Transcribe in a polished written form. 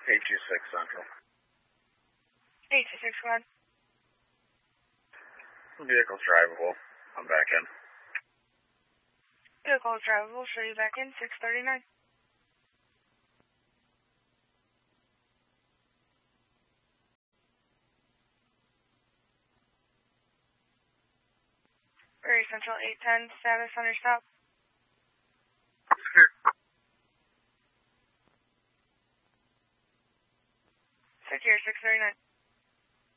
826 Central. 826, go ahead. Vehicle's drivable. I'm back in. Vehicle is drivable, show you back in, 639. Prairie Central 810, status on your stop. Sure. Secure 639.